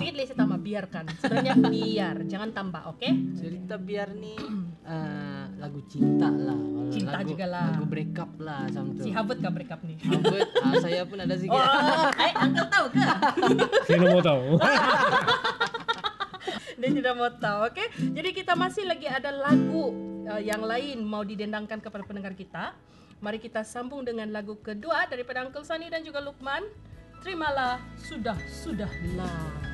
Sedikit lagi tambah, biarkan. Sebenarnya biar, jangan tambah, oke? Cerita biar nih lagu cinta lah. Cinta lagu, juga lah. Lagu breakup lah sama Si Habet kah break up nih? Habet, saya pun ada sedikit. Uncle tahu ke? Saya mau tahu. Dia tidak mau tahu, oke? Jadi kita masih lagi ada lagu yang lain mau didendangkan kepada pendengar kita. Mari kita sambung dengan lagu kedua daripada Uncle Sani dan juga Lukman. Terimalah, sudah-sudahlah.